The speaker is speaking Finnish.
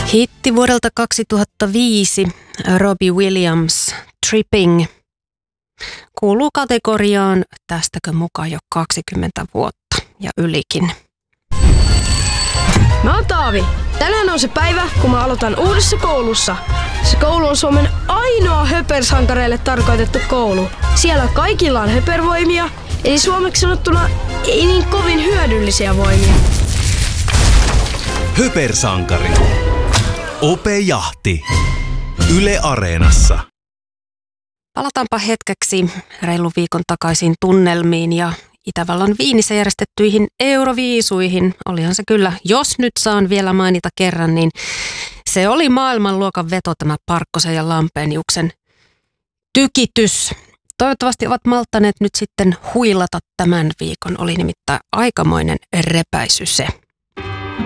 Hitti vuodelta 2005, Robbie Williams, Tripping, kuuluu kategoriaan tästäkö mukaan jo 20 vuotta ja ylikin. Mä oon Taavi. Tänään on se päivä, kun mä aloitan uudessa koulussa. Se koulu on Suomen ainoa höpersankareille tarkoitettu koulu. Siellä kaikilla on höpervoimia, eli suomeksi sanottuna ei niin kovin hyödyllisiä voimia. Höpersankari. Ope Jahti. Yle Areenassa. Palataanpa hetkeksi reilu viikon takaisin tunnelmiin ja Itävallan Viinissä järjestettyihin Euroviisuihin. Olihan se kyllä, jos nyt saan vielä mainita kerran, niin se oli maailmanluokan veto tämä Parkkosen ja Lampeniuksen tykitys. Toivottavasti ovat malttaneet nyt sitten huilata tämän viikon. Oli nimittäin aikamoinen repäisy se.